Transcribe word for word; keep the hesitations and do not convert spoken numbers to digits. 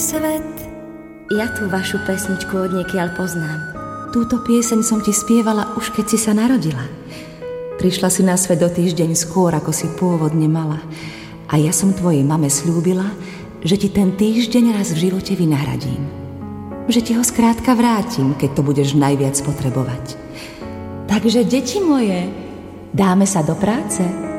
svet. Ja tú vašu pesničku odniekiaľ poznám. Túto pieseň som ti spievala už keď si sa narodila. Prišla si na svet o týždeň skôr, ako si pôvodne mala. A ja som tvojej mame sľúbila, že ti ten týždeň raz v živote vynahradím. Že ti ho skrátka vrátim, keď to budeš najviac potrebovať. Takže, deti moje, dáme sa do práce.